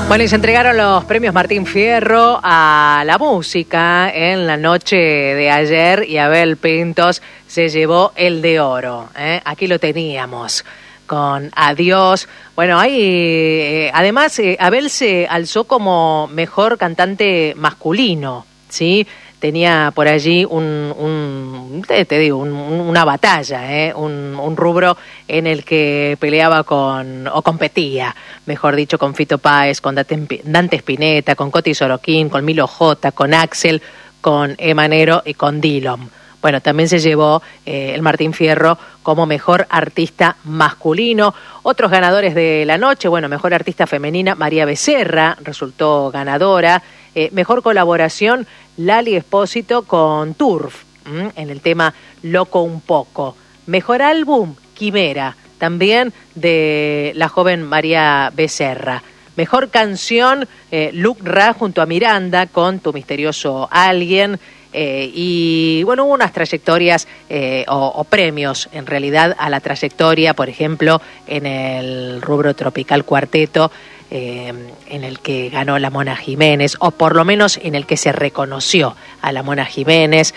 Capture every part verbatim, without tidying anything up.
Bueno, y se entregaron los premios Martín Fierro a la música en la noche de ayer y Abel Pintos se llevó el de oro. ¿eh? Aquí lo teníamos con Adiós. Bueno, hay, eh, además eh, Abel se alzó como mejor cantante masculino, ¿sí? Tenía por allí un, un te, te digo, un, una batalla, ¿eh? un, un rubro en el que peleaba con, o competía, mejor dicho, con Fito Páez, con Dante Spinetta, con Coti Sorokin, con Milo J, con Axel, con Emanero y con Dillom. Bueno, también se llevó eh, el Martín Fierro como mejor artista masculino. Otros ganadores de la noche, bueno, mejor artista femenina, María Becerra resultó ganadora. Eh, mejor colaboración, Lali Espósito con Turf, ¿m? en el tema Loco un poco. Mejor álbum, Quimera, también de la joven María Becerra. Mejor canción, eh, Luc Ra junto a Miranda con Tu misterioso alguien. Eh, y bueno, hubo unas trayectorias eh, o, o premios en realidad a la trayectoria, por ejemplo, en el rubro Tropical Cuarteto, eh, en el que ganó la Mona Jiménez, o por lo menos en el que se reconoció a la Mona Jiménez.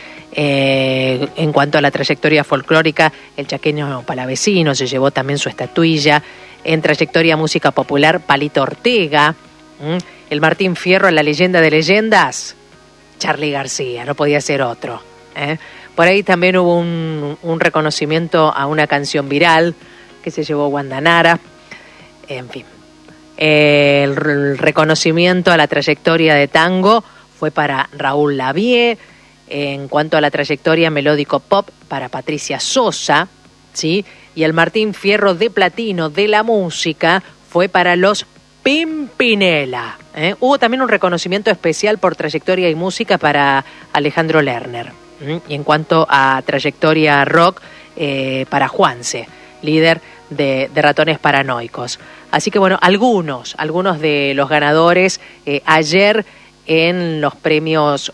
Eh, en cuanto a la trayectoria folclórica, el chaqueño Palavecino se llevó también su estatuilla. En trayectoria música popular, Palito Ortega. ¿Mm? El Martín Fierro, la leyenda de leyendas, Charly García, no podía ser otro. ¿eh? Por ahí también hubo un, un reconocimiento a una canción viral que se llevó Wanda Nara. En fin, el, el reconocimiento a la trayectoria de tango fue para Raúl Lavie. En cuanto a la trayectoria melódico pop, para Patricia Sosa, ¿sí? Y el Martín Fierro de platino de la música fue para los Pimpinela. ¿eh? Hubo también un reconocimiento especial por trayectoria y música para Alejandro Lerner. ¿eh? Y en cuanto a trayectoria rock, eh, para Juanse, líder de, de Ratones Paranoicos. Así que bueno, algunos, algunos de los ganadores eh, ayer en los premios